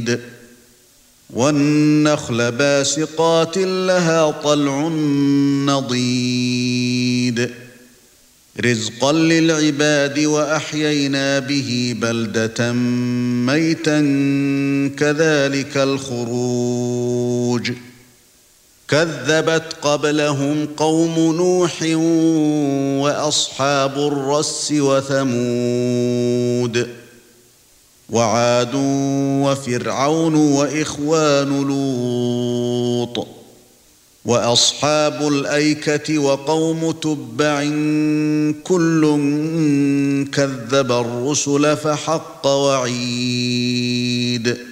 والنخل باسقات لها طلع نضيد رزقا للعباد وأحيينا به بلدة ميتا كذلك الخروج كذبت قبلهم قوم نوح وأصحاب الرس وثمود وعاد وفرعون وإخوان لوط وأصحاب الأيكة وقوم تبع كل كذب الرسل فحق وعيد